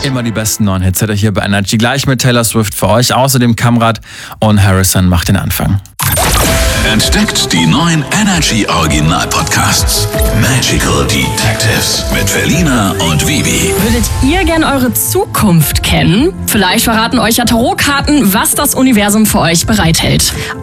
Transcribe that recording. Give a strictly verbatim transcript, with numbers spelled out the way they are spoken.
Immer die besten neuen Hits hat er hier bei Energy. Gleich mit Taylor Swift für euch. Außerdem Kamrat und Harrison macht den Anfang. Entdeckt die neuen Energy Original Podcasts. Magical Detectives mit Felina und Vivi. Würdet ihr gern eure Zukunft kennen? Vielleicht verraten euch ja Tarotkarten, was das Universum für euch bereithält.